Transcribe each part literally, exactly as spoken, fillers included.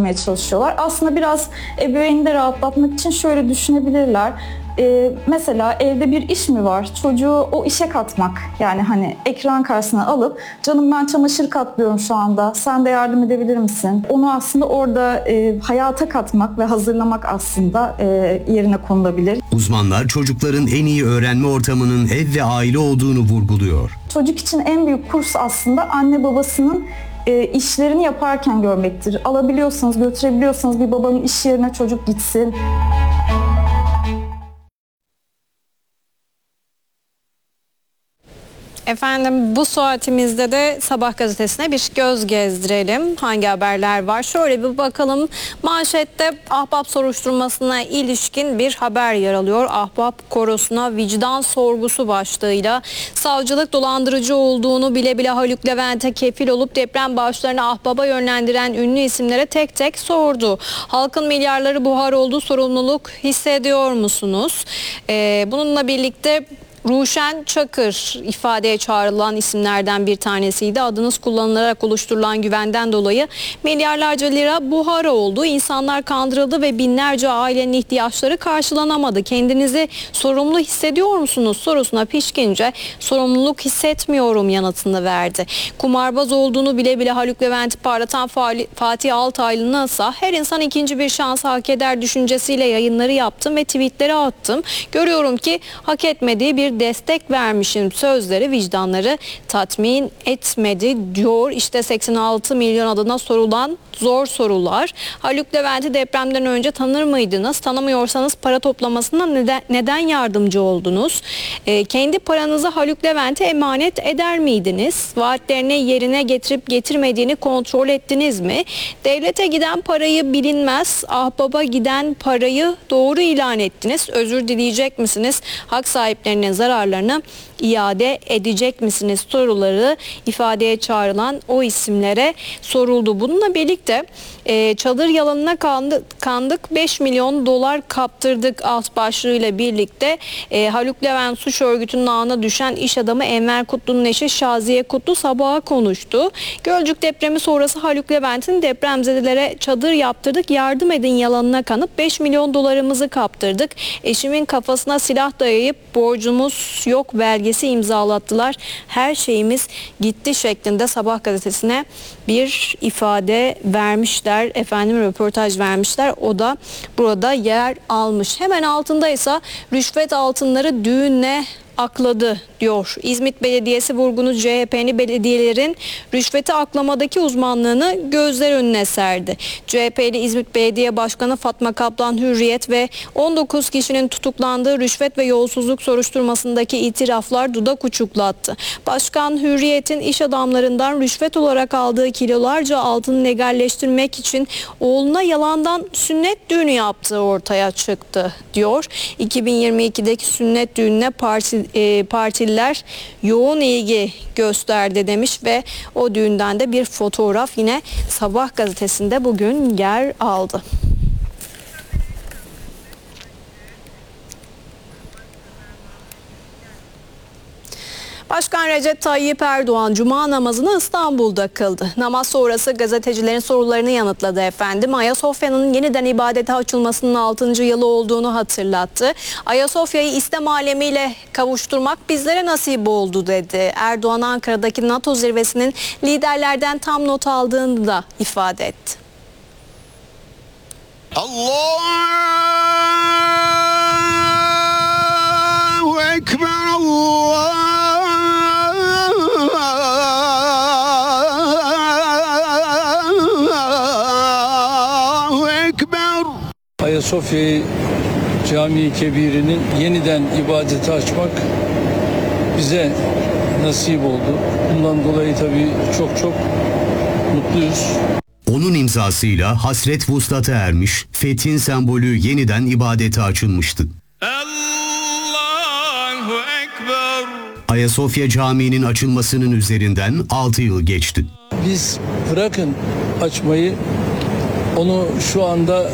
görmeye çalışıyorlar. Aslında biraz ebeveyni de rahatlatmak için şöyle düşünebilirler. Ee, mesela evde bir iş mi var? Çocuğu o işe katmak. Yani hani ekran karşısına alıp canım ben çamaşır katlıyorum şu anda. Sen de yardım edebilir misin? Onu aslında orada e, hayata katmak ve hazırlamak aslında e, yerine konulabilir. Uzmanlar çocukların en iyi öğrenme ortamının ev ve aile olduğunu vurguluyor. Çocuk için en büyük kurs aslında anne babasının e, işlerini yaparken görmektir. Alabiliyorsanız, götürebiliyorsanız bir babanın iş yerine çocuk gitsin. Efendim bu saatimizde de Sabah gazetesine bir göz gezdirelim. Hangi haberler var? Şöyle bir bakalım. Manşette Ahbap soruşturmasına ilişkin bir haber yer alıyor. Ahbap korosuna vicdan sorgusu başlığıyla savcılık dolandırıcı olduğunu bile bile Haluk Levent'e kefil olup deprem bağışlarını Ahbap'a yönlendiren ünlü isimlere tek tek sordu. Halkın milyarları buhar olduğu sorumluluk hissediyor musunuz? Ee, bununla birlikte Ruşen Çakır ifadeye çağrılan isimlerden bir tanesiydi. Adınız kullanılarak oluşturulan güvenden dolayı milyarlarca lira buhar oldu. İnsanlar kandırıldı ve binlerce ailenin ihtiyaçları karşılanamadı. Kendinizi sorumlu hissediyor musunuz sorusuna pişkince sorumluluk hissetmiyorum yanıtını verdi. Kumarbaz olduğunu bile bile Haluk Levent'i parlatan Fatih Altaylı'na ise her insan ikinci bir şans hak eder düşüncesiyle yayınları yaptım ve tweetleri attım. Görüyorum ki hak etmediği bir destek vermişim sözleri vicdanları tatmin etmedi diyor. İşte seksen altı milyon adına sorulan zor sorular. Haluk Levent'i depremden önce tanır mıydınız? Tanımıyorsanız para toplamasına neden, neden yardımcı oldunuz? E, kendi paranızı Haluk Levent'e emanet eder miydiniz? Vaatlerini yerine getirip getirmediğini kontrol ettiniz mi? Devlete giden parayı bilinmez, Ahbap'a giden parayı doğru ilan ettiniz. Özür dileyecek misiniz? Hak sahiplerinin zararlarını iade edecek misiniz soruları ifadeye çağrılan o isimlere soruldu. Bununla birlikte e, çadır yalanına kandık, kandık beş milyon dolar kaptırdık alt başlığıyla birlikte e, Haluk Levent suç örgütünün ağına düşen iş adamı Enver Kutlu'nun eşi Şaziye Kutlu sabaha konuştu. Gölcük depremi sonrası Haluk Levent'in depremzedelere çadır yaptırdık yardım edin yalanına kanıp beş milyon dolarımızı kaptırdık. Eşimin kafasına silah dayayıp borcumuz yok belgesi imzalattılar. Her şeyimiz gitti şeklinde Sabah gazetesine bir ifade vermişler. Efendim röportaj vermişler. O da burada yer almış. Hemen altında ise rüşvet altınları düğünle akladı diyor. İzmit Belediyesi vurgunu C H P'li belediyelerin rüşveti aklamadaki uzmanlığını gözler önüne serdi. C H P'li İzmit Belediye Başkanı Fatma Kaplan Hürriyet ve on dokuz kişinin tutuklandığı rüşvet ve yolsuzluk soruşturmasındaki itiraflar dudak uçuklattı. Başkan Hürriyet'in iş adamlarından rüşvet olarak aldığı kilolarca altını legalleştirmek için oğluna yalandan sünnet düğünü yaptığı ortaya çıktı diyor. iki bin yirmi ikideki sünnet düğününe parti E, partililer yoğun ilgi gösterdi demiş ve o düğünden de bir fotoğraf yine Sabah gazetesinde bugün yer aldı. Başkan Recep Tayyip Erdoğan Cuma namazını İstanbul'da kıldı. Namaz sonrası gazetecilerin sorularını yanıtladı efendim. Ayasofya'nın yeniden ibadete açılmasının altıncı yılı olduğunu hatırlattı. Ayasofya'yı İslam alemiyle kavuşturmak bizlere nasip oldu dedi. Erdoğan Ankara'daki NATO zirvesinin liderlerden tam not aldığını da ifade etti. Allahu Ekber, Allah. Ayasofya Camii Kebiri'nin yeniden ibadete açmak bize nasip oldu. Bundan dolayı tabii çok çok mutluyuz. Onun imzasıyla hasret vuslata ermiş, fethin sembolü yeniden ibadete açılmıştı. Allahu Ekber. Ayasofya Camii'nin açılmasının üzerinden altı yıl geçti. Biz bırakın açmayı, onu şu anda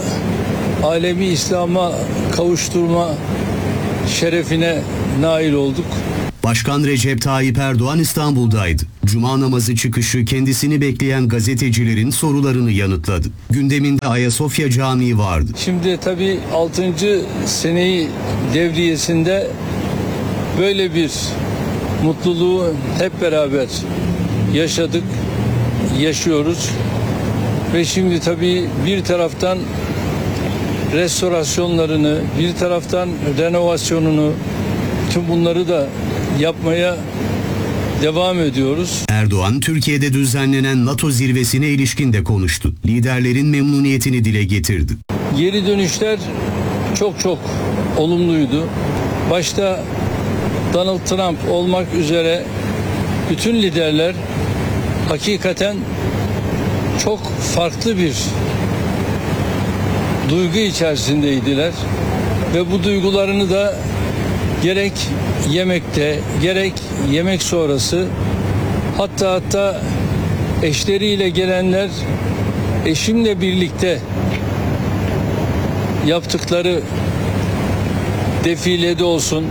alemi İslam'a kavuşturma şerefine nail olduk. Başkan Recep Tayyip Erdoğan İstanbul'daydı. Cuma namazı çıkışı kendisini bekleyen gazetecilerin sorularını yanıtladı. Gündeminde Ayasofya Camii vardı. Şimdi tabii altıncı seneyi devriyesinde böyle bir mutluluğu hep beraber yaşadık, yaşıyoruz. Ve şimdi tabii bir taraftan restorasyonlarını, bir taraftan renovasyonunu, tüm bunları da yapmaya devam ediyoruz. Erdoğan, Türkiye'de düzenlenen NATO zirvesine ilişkin de konuştu. Liderlerin memnuniyetini dile getirdi. Geri dönüşler çok çok olumluydu. Başta Donald Trump olmak üzere bütün liderler hakikaten çok farklı bir duygu içerisindeydiler ve bu duygularını da gerek yemekte, gerek yemek sonrası, hatta hatta eşleriyle gelenler eşimle birlikte yaptıkları defilede olsun,